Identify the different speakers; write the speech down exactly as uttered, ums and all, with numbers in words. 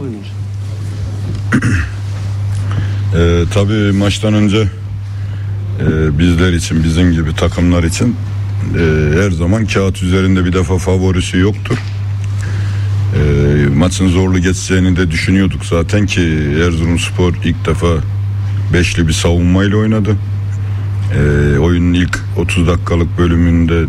Speaker 1: Buyurun hocam.
Speaker 2: Ee, tabii maçtan önce e, bizler için, bizim gibi takımlar için e, her zaman kağıt üzerinde bir defa favorisi yoktur. E, maçın zorlu geçeceğini de düşünüyorduk zaten ki Erzurumspor ilk defa beşli bir savunmayla oynadı. E, oyunun ilk otuz dakikalık bölümünde